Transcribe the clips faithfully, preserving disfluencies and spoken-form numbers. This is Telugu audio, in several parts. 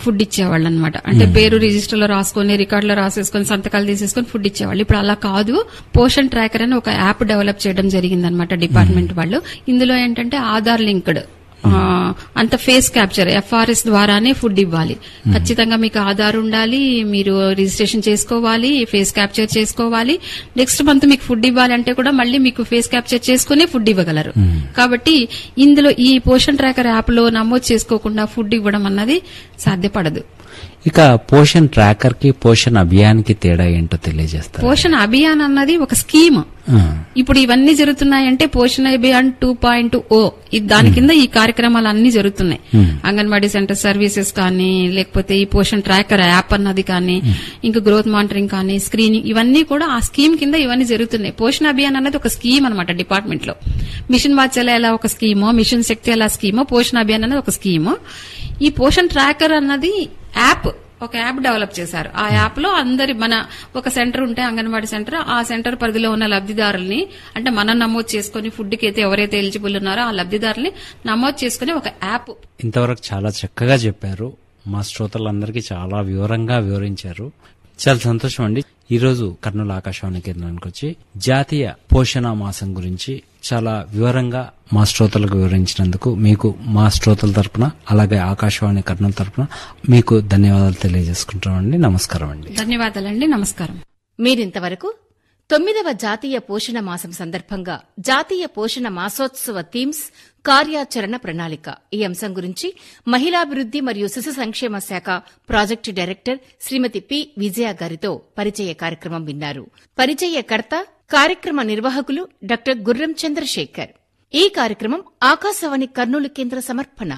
ఫుడ్ ఇచ్చేవాళ్ళు అనమాట. అంటే పేరు రిజిస్టర్ లో రాసుకొని రికార్డ్ లో రాసేసుకొని సంతకాలు తీసేసుకొని ఫుడ్ ఇచ్చేవాళ్ళు. ఇప్పుడు అలా కాదు, పోషన్ ట్రాకర్ అని ఒక యాప్ డెవలప్ చేయడం జరిగిందనమాట డిపార్ట్మెంట్ వాళ్ళు. ఇందులో ఏంటంటే ఆధార్ లింక్డ్ అంత ఫేస్ క్యాప్చర్ ఎఫ్ఆర్ఎస్ ద్వారానే ఫుడ్ ఇవ్వాలి. ఖచ్చితంగా మీకు ఆధార్ ఉండాలి, మీరు రిజిస్ట్రేషన్ చేసుకోవాలి, ఫేస్ క్యాప్చర్ చేసుకోవాలి. నెక్స్ట్ మంత్ మీకు ఫుడ్ ఇవ్వాలంటే కూడా మళ్ళీ మీకు ఫేస్ క్యాప్చర్ చేసుకుని ఫుడ్ ఇవ్వగలరు. కాబట్టి ఇందులో ఈ పోషన్ ట్రాకర్ యాప్ లో నమోదు చేసుకోకుండా ఫుడ్ ఇవ్వడం అన్నది సాధ్యపడదు. ఇక పోషన్ ట్రాకర్ కి పోషన్ అభియాన్ కి తేడా ఏంటో తెలియజేస్తారు. పోషన్ అభియాన్ అన్నది ఒక స్కీమ్. ఇప్పుడు ఇవన్నీ జరుగుతున్నాయంటే పోషన్ అభియాన్ టూ పాయింట్ ఓ దాని కింద ఈ కార్యక్రమాలు అన్ని జరుగుతున్నాయి. అంగన్వాడీ సెంటర్ సర్వీసెస్ కానీ, లేకపోతే ఈ పోషన్ ట్రాకర్ యాప్ అన్నది కానీ, ఇంకా గ్రోత్ మానిటరింగ్ కానీ, స్క్రీనింగ్, ఇవన్నీ కూడా ఆ స్కీమ్ కింద ఇవన్నీ జరుగుతున్నాయి. పోషన్ అభియాన్ అన్నది ఒక స్కీమ్ అనమాట డిపార్ట్మెంట్ లో. మిషన్ వాత్సల్య ఎలా ఒక స్కీమో, మిషన్ శక్తి ఎలా స్కీమో, పోషన్ అభియాన్ అనేది ఒక స్కీము. ఈ పోషన్ ట్రాకర్ అన్నది యాప్, ఒక యాప్ డెవలప్ చేశారు. ఆ యాప్ లో అందరి మన ఒక సెంటర్ ఉంటే అంగన్వాడీ సెంటర్, ఆ సెంటర్ పరిధిలో ఉన్న లబ్దిదారుల్ని అంటే మనం నమోదు చేసుకుని ఫుడ్ కి అయితే ఎవరైతే ఎలిజిబుల్ ఉన్నారో ఆ లబ్దిదారుల్ని నమోదు చేసుకుని ఒక యాప్. ఇంతవరకు చాలా చక్కగా చెప్పారు, మా శ్రోతలందరికీ చాలా వివరంగా వివరించారు. చాలా సంతోషం అండి. ఈ రోజు కర్నూలు ఆకాశవాణి కేంద్రానికి వచ్చి జాతీయ పోషణ మాసం గురించి చాలా వివరంగా మా శ్రోతలకు వివరించినందుకు మీకు మా శ్రోతల తరపున అలాగే ఆకాశవాణి కర్నూలు తరపున మీకు ధన్యవాదాలు తెలియజేసుకుంటామండి. నమస్కారం అండి. ధన్యవాదాలండి. నమస్కారం. మీరింతవరకు తొమ్మిదవ జాతీయ పోషణ మాసం సందర్భంగా జాతీయ పోషణ మాసోత్సవ థీమ్స్ కార్యాచరణ ప్రణాళిక ఈ అంశం గురించి మహిళాభివృద్ది మరియు శిశు సంక్షేమ శాఖ ప్రాజెక్టు డైరెక్టర్ శ్రీమతి పి విజయ గారితో పరిచయ కార్యక్రమం విన్నారు. పరిచయకర్త కార్యక్రమ నిర్వాహకులు డాక్టర్ గుర్రం చంద్రశేఖర్. ఈ కార్యక్రమం ఆకాశవాణి కర్నూలు కేంద్ర సమర్పణ.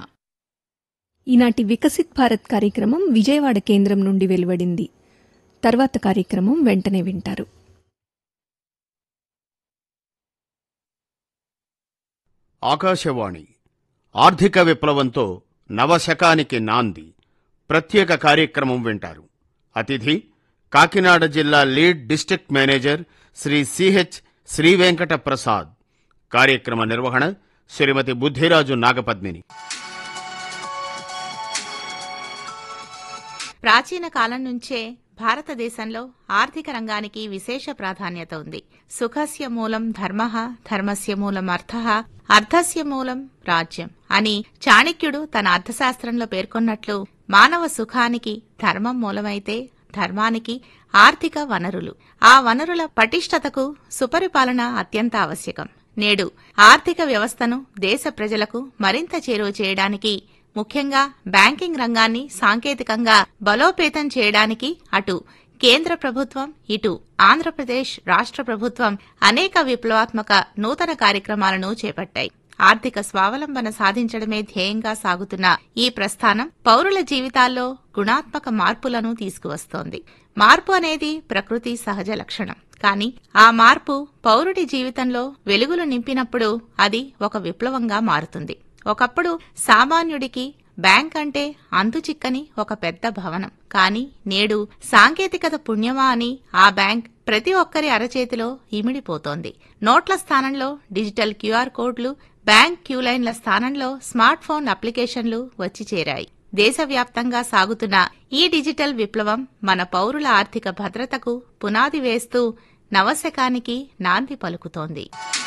ఈనాటి వికసిత్ భారత్ కార్యక్రమం విజయవాడ కేంద్రం నుండి వెలువడింది. తర్వాత కార్యక్రమం వెంటనే వింటారు. ఆకాశవాణి ఆర్థిక విప్లవంతో నవశకానికి నాంది ప్రత్యేక కార్యక్రమం వింటారు. అతిథి కాకినాడ జిల్లా lead district manager Shri CH శ్రీవెంకట Prasad. కార్యక్రమ నిర్వహణ శ్రీమతి బుద్ధిరాజు నాగపద్మిని. ప్రాచీన కాలం నుంచే భారతదేశంలో ఆర్థిక రంగానికి విశేష ప్రాధాన్యత ఉంది. సుఖస్య మూలం ధర్మః, ధర్మస్య మూలం అర్థః, అర్థస్య మూలం రాజ్యం అని చాణక్యుడు తన అర్థశాస్త్రంలో పేర్కొన్నట్లు మానవ సుఖానికి ధర్మం మూలమైతే ధర్మానికి ఆర్థిక వనరులు, ఆ వనరుల పటిష్టతకు సుపరిపాలన అత్యంత ఆవశ్యకం. నేడు ఆర్థిక వ్యవస్థను దేశ ప్రజలకు మరింత చేరువ చేయడానికి, ముఖ్యంగా బ్యాంకింగ్ రంగాన్ని సాంకేతికంగా బలోపేతం చేయడానికి అటు కేంద్ర ప్రభుత్వం, ఇటు ఆంధ్రప్రదేశ్ రాష్ట్ర ప్రభుత్వం అనేక విప్లవాత్మక నూతన కార్యక్రమాలను చేపట్టాయి. ఆర్థిక స్వావలంబన సాధించడమే ధ్యేయంగా సాగుతున్న ఈ ప్రస్థానం పౌరుల జీవితాల్లో గుణాత్మక మార్పులను తీసుకువస్తోంది. మార్పు అనేది ప్రకృతి సహజ లక్షణం. కానీ ఆ మార్పు పౌరుడి జీవితంలో వెలుగులు నింపినప్పుడు అది ఒక విప్లవంగా మారుతుంది. ఒకప్పుడు సామాన్యుడికి బ్యాంక్ అంటే అంతుచిక్కని ఒక పెద్ద భవనం. కానీ నేడు సాంకేతికత పుణ్యమా అని ఆ బ్యాంక్ ప్రతి ఒక్కరి అరచేతిలో ఇమిడిపోతోంది. నోట్ల స్థానంలో డిజిటల్ క్యూఆర్ కోడ్లు, బ్యాంక్ క్యూలైన్ల స్థానంలో స్మార్ట్ ఫోన్ అప్లికేషన్లు వచ్చి చేరాయి. దేశవ్యాప్తంగా సాగుతున్న ఈ డిజిటల్ విప్లవం మన పౌరుల ఆర్థిక భద్రతకు పునాది వేస్తూ నవశకానికి నాంది పలుకుతోంది.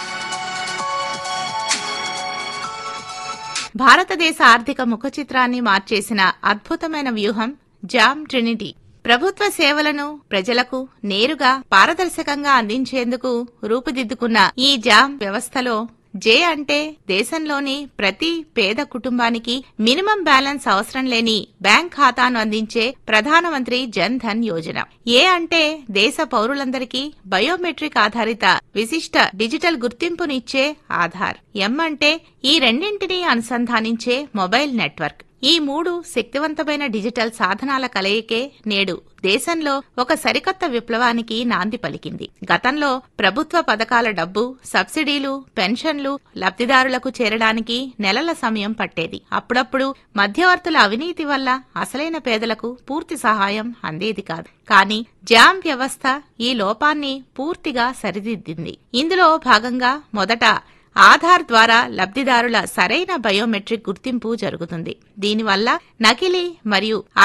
భారతదేశ ఆర్థిక ముఖచిత్రాన్ని మార్చేసిన అద్భుతమైన వ్యూహం జామ్ ట్రినిటీ. ప్రభుత్వ సేవలను ప్రజలకు నేరుగా పారదర్శకంగా అందించేందుకు రూపుదిద్దుకున్న ఈ జామ్ వ్యవస్థలో జే అంటే దేశంలోని ప్రతి పేద కుటుంబానికి మినిమం బ్యాలెన్స్ అవసరం లేని బ్యాంక్ ఖాతాను అందించే ప్రధానమంత్రి జన్ ధన్ యోజన. ఏ అంటే దేశ పౌరులందరికీ బయోమెట్రిక్ ఆధారిత విశిష్ట డిజిటల్ గుర్తింపునిచ్చే ఆధార్. ఎం అంటే ఈ రెండింటినీ అనుసంధానించే మొబైల్ నెట్వర్క్. ఈ మూడు శక్తివంతమైన డిజిటల్ సాధనాల కలయికే నేడు దేశంలో ఒక సరికొత్త విప్లవానికి నాంది పలికింది. గతంలో ప్రభుత్వ పథకాల డబ్బు, సబ్సిడీలు, పెన్షన్లు లబ్ధిదారులకు చేరడానికి నెలల సమయం పట్టేది. అప్పుడప్పుడు మధ్యవర్తుల అవినీతి వల్ల అసలైన పేదలకు పూర్తి సహాయం అందేది కాదు. కానీ జామ్ వ్యవస్థ ఈ లోపాన్ని పూర్తిగా సరిదిద్దింది. ఇందులో భాగంగా మొదట ఆధార్ ద్వారా లబ్ధిదారుల సరైన బయోమెట్రిక్ గుర్తింపు జరుగుతుంది. దీనివల్ల నకిలీ మరియు